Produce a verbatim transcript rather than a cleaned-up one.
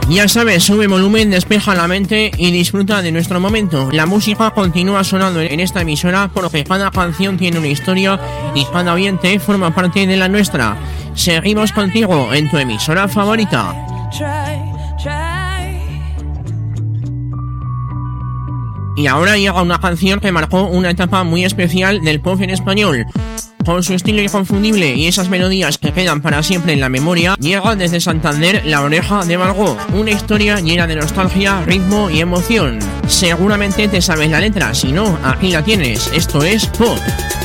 Ya sabes, sube volumen, despeja la mente y disfruta de nuestro momento. La música continúa sonando en esta emisora porque cada canción tiene una historia y cada oyente forma parte de la nuestra. Seguimos contigo en tu emisora favorita. Y ahora llega una canción que marcó una etapa muy especial del pop en español. Con su estilo inconfundible y esas melodías que quedan para siempre en la memoria, llega desde Santander La Oreja de Van Gogh, una historia llena de nostalgia, ritmo y emoción. Seguramente te sabes la letra, si no, aquí la tienes. Esto es Pop.